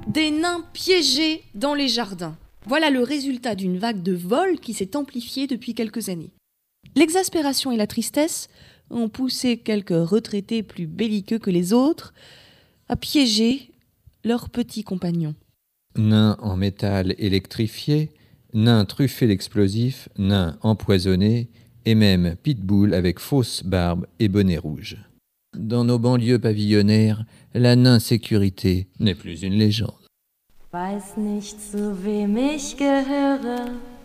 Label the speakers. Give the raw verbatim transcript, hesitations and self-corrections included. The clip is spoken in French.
Speaker 1: Des nains piégés dans les jardins. Voilà le résultat d'une vague de vol qui s'est amplifiée depuis quelques années. L'exaspération et la tristesse ont poussé quelques retraités plus belliqueux que les autres à piéger leurs petits compagnons.
Speaker 2: Nains en métal électrifié, nains truffés d'explosifs, nains empoisonnés, et même pitbull avec fausse barbe et bonnet rouge. Dans nos banlieues pavillonnaires, la nain-sécurité n'est plus une légende.
Speaker 3: Weiß nicht, zu wem ich gehöre.